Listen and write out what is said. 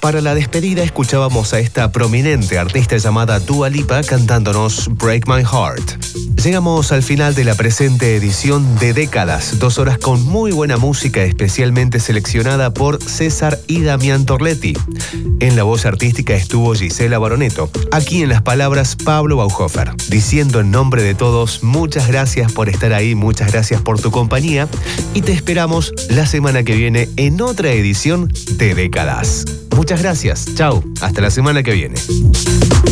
Para la despedida escuchábamos a esta prominente artista llamada Dua Lipa cantándonos Break My Heart. Llegamos al final de la presente edición de Décadas, 2 horas con muy buena música especialmente seleccionada por César y Damián Torletti. En la voz artística estuvo Gisela Baroneto. Aquí en las palabras Pablo Bauhofer. Diciendo en nombre de todos, muchas gracias por estar ahí, muchas gracias por tu compañía y te esperamos la semana que viene en otra edición de Décadas. Muchas gracias. Chao. Hasta la semana que viene.